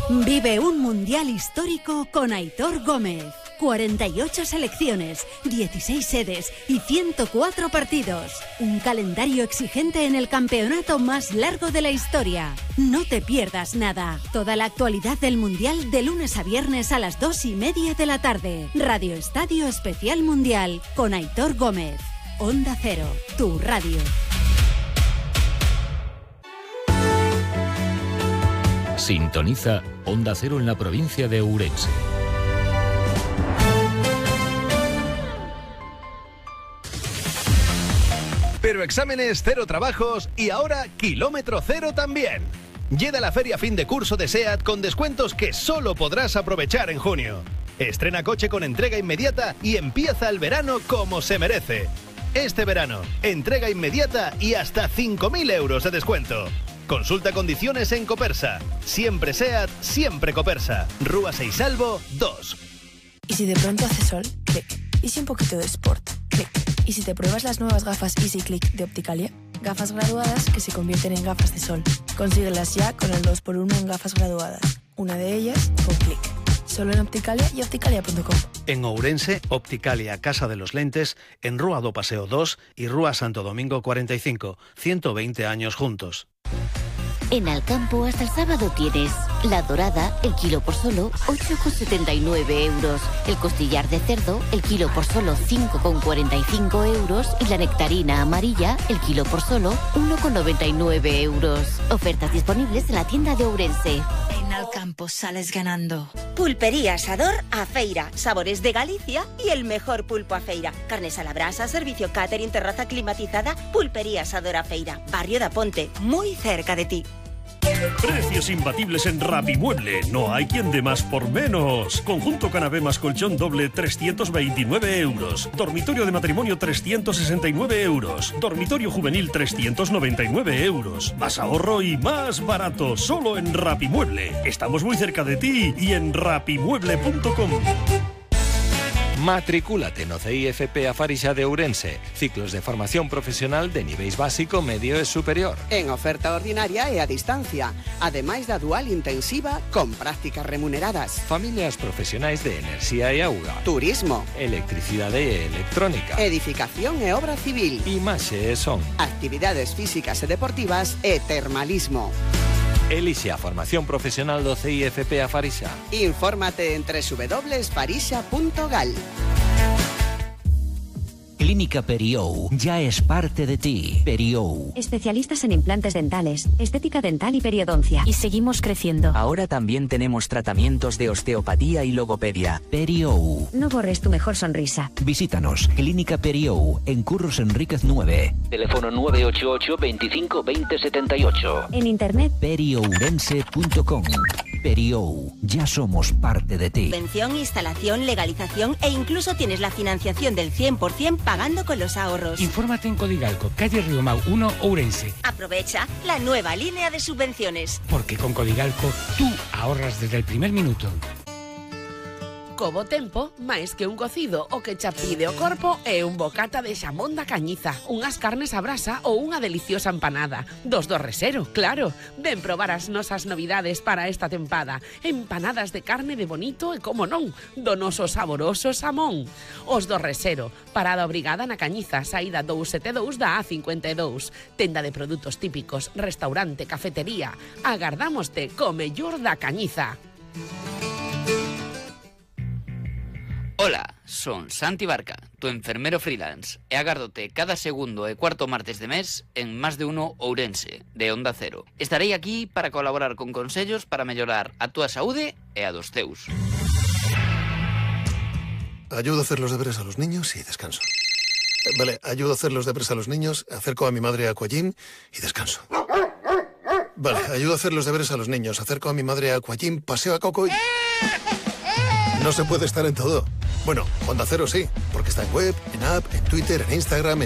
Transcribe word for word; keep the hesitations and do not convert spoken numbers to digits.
Vive un mundial histórico con Aitor Gómez. cuarenta y ocho selecciones, dieciséis sedes y ciento cuatro partidos. Un calendario exigente en el campeonato más largo de la historia. No te pierdas nada. Toda la actualidad del mundial de lunes a viernes a las dos y media de la tarde. Radio Estadio Especial Mundial con Aitor Gómez. Onda Cero, tu radio. Sintoniza Onda Cero en la provincia de Ourense. Pero exámenes cero trabajos y ahora kilómetro cero también. Llega la feria fin de curso de SEAT con descuentos que solo podrás aprovechar en junio. Estrena coche con entrega inmediata y empieza el verano como se merece. Este verano, entrega inmediata y hasta cinco mil euros de descuento. Consulta condiciones en Copersa. Siempre SEAT, siempre Copersa. Rúa Seisalvo dos. ¿Y si de pronto hace sol? Clic. ¿Y si un poquito de sport? Clic. ¿Y si te pruebas las nuevas gafas Easy Click de Opticalia? Gafas graduadas que se convierten en gafas de sol. Consíguelas ya con el dos por uno en gafas graduadas. Una de ellas con Clic. Solo en Opticalia y opticalia punto com. En Ourense, Opticalia Casa de los Lentes, en Rúa do Paseo dos y Rúa Santo Domingo cuarenta y cinco. ciento veinte años juntos. En Alcampo hasta el sábado tienes la dorada, el kilo por solo ocho con setenta y nueve euros. El costillar de cerdo, el kilo por solo cinco con cuarenta y cinco euros. Y la nectarina amarilla, el kilo por solo uno con noventa y nueve euros. Ofertas disponibles en la tienda de Ourense. En Alcampo sales ganando. Pulpería Asador A Feira. Sabores de Galicia y el mejor pulpo a feira. Carnes a la brasa, servicio catering, terraza climatizada. Pulpería Asador A Feira. Barrio da Ponte, muy cerca de ti. Precios imbatibles en Rapimueble. No hay quien dé más por menos. Conjunto canapé más colchón doble trescientos veintinueve euros. Dormitorio de matrimonio trescientos sesenta y nueve euros. Dormitorio juvenil trescientos noventa y nueve euros. Más ahorro y más barato. Solo en Rapimueble. Estamos muy cerca de ti y en rapimueble punto com. Matricúlate no C I F P a Farixa de Ourense. Ciclos de formación profesional de niveis básico, medio e superior. En oferta ordinaria e a distancia. Ademais da dual intensiva con prácticas remuneradas. Familias profesionais de enerxía e auga. Turismo. Electricidade e electrónica. Edificación e obra civil. Imaxe e son. Actividades físicas e deportivas e termalismo. Elixe a formación profesional do C I F P a Farixa. Infórmate en doble u doble u doble punto farixa punto gal. Clínica Periou ya es parte de ti. Periou. Especialistas en implantes dentales, estética dental y periodoncia. Y seguimos creciendo. Ahora también tenemos tratamientos de osteopatía y logopedia. Periou. No borres tu mejor sonrisa. Visítanos. Clínica Periou en Curros Enríquez nueve. Teléfono nueve ocho ocho, veinticinco, veinte, setenta y ocho. En internet periourense punto com. Periou, ya somos parte de ti. Subvención, instalación, legalización e incluso tienes la financiación del cien por ciento pagando con los ahorros. Infórmate en Codigalco, calle Riomau uno, Ourense. Aprovecha la nueva línea de subvenciones. Porque con Codigalco tú ahorras desde el primer minuto. Co bo tempo, máis que un cocido, o que xa pide o corpo é un bocata de xamón da Cañiza, unhas carnes a brasa ou unha deliciosa empanada. Dos do Resero, claro. Ven probar as nosas novidades para esta tempada. Empanadas de carne de bonito e, como non, do noso saboroso xamón. Os do Resero, parada obrigada na Cañiza, saída dous sete dous da A cincuenta e dous. Tenda de produtos típicos, restaurante, cafetería. Agardámoste co mellor da Cañiza. Hola, son Santi Barca, tu enfermero freelance, e agárdote cada segundo e cuarto martes de mes en Más de Uno Ourense, de Onda Cero. Estarei aquí para colaborar con consellos para mellorar a túa saúde e a dos teus. Ayudo a hacer los deberes a los niños y descanso. Vale, ayudo a hacer los deberes a los niños, acerco a mi madre a Aquagym y descanso. Vale, ayudo a hacer los deberes a los niños, acerco a mi madre a Aquagym, paseo a Coco y... No se puede estar en todo. Bueno, Onda Cero sí, porque está en web, en app, en Twitter, en Instagram, en